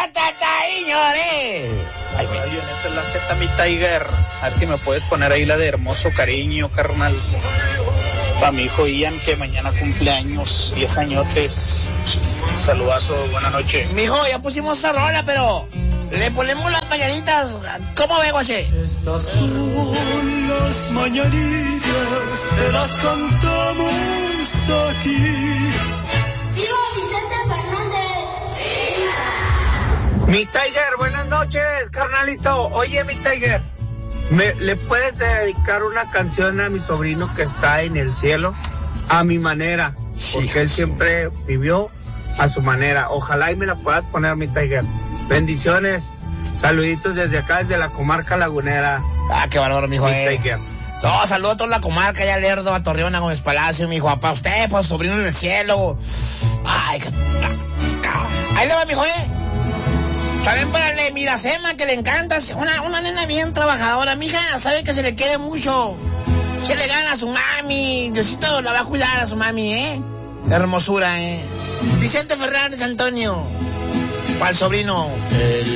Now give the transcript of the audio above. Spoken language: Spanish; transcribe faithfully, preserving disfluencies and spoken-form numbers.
señores. Ay, mi avioneta es la Z, mi Tiger. A ver si me puedes poner ahí la de hermoso cariño, carnal. Para mi hijo Ian, que mañana cumple años, diez añotes. Saludazo, buena noche. Mijo, ya pusimos esa rola, pero le ponemos las mañanitas. ¿Cómo veo así? Estas son las mañanitas que las cantamos aquí. ¡Viva Vicente Fernández! Mi Tiger, buenas noches, carnalito. Oye, mi Tiger, ¿me, ¿le puedes dedicar una canción a mi sobrino que está en el cielo? A mi manera, porque sí, él siempre vivió a su manera. Ojalá y me la puedas poner, mi Tiger. Bendiciones, saluditos desde acá, desde la comarca lagunera. Ah, qué bárbaro, mijo. Mi eh. Tiger. No, saludo a toda la comarca, ya Lerdo, a Torreón, a Gómez Palacio, mijo. Para usted, para su sobrino en el cielo. Ay, que... Ahí le va, mijo, eh. También para la Miracema, que le encanta. Una, una nena bien trabajadora. Mija, sabe que se le quiere mucho. Se le gana a su mami. Diosito la va a cuidar a su mami, ¿eh? Hermosura, ¿eh? Vicente Fernández Antonio. Para el sobrino. El...